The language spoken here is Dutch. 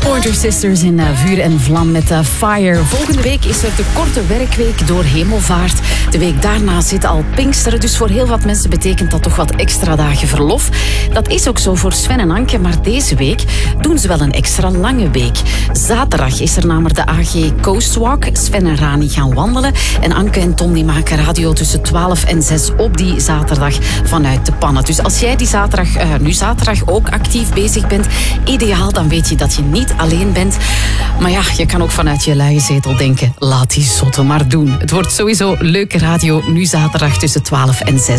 Pointer Sisters in Vuur en Vlam met Fire. Volgende week is er de korte werkweek door Hemelvaart. De week daarna zit al Pinksteren, dus voor heel wat mensen betekent dat toch wat extra dagen verlof. Dat is ook zo voor Sven en Anke, maar deze week doen ze wel een extra lange week. Zaterdag is er namelijk de AG Coastwalk. Sven en Rani gaan wandelen en Anke en Tom die maken radio tussen 12 en 6 op die zaterdag vanuit de pannen. Dus als jij die zaterdag ook actief bezig bent, ideaal, dan weet je dat je niet alleen bent. Maar ja, je kan ook vanuit je luie zetel denken, laat die zotten maar doen. Het wordt sowieso leuke radio, nu zaterdag tussen 12 en 6.